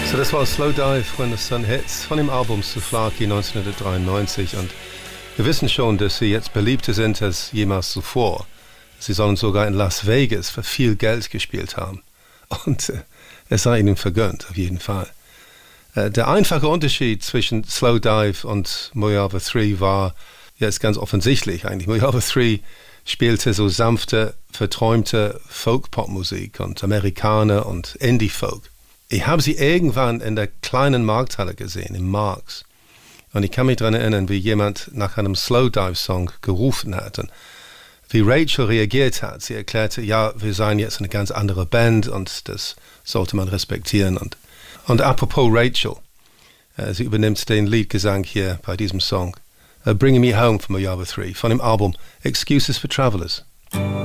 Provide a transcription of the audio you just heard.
So, das war Slow Dive, When the Sun Hits, von dem Album Souvlaki 1993. Und wir wissen schon, dass sie jetzt beliebter sind als jemals zuvor. Sie sollen sogar in Las Vegas für viel Geld gespielt haben. Und es sei ihnen vergönnt, auf jeden Fall. Der einfache Unterschied zwischen Slow Dive und Mojave 3 war jetzt ganz offensichtlich eigentlich. Mojave 3 spielte so sanfte, verträumte Folk-Pop-Musik und Amerikaner und Indie-Folk. Ich habe sie irgendwann in der kleinen Markthalle gesehen, im Marx. Und ich kann mich daran erinnern, wie jemand nach einem Slowdive-Song gerufen hat und wie Rachel reagiert hat. Sie erklärte, ja, wir seien jetzt eine ganz andere Band und das sollte man respektieren. Und apropos Rachel, sie übernimmt den Leadgesang hier bei diesem Song, Bringing Me Home von Mojave 3, von dem Album Excuses for Travelers.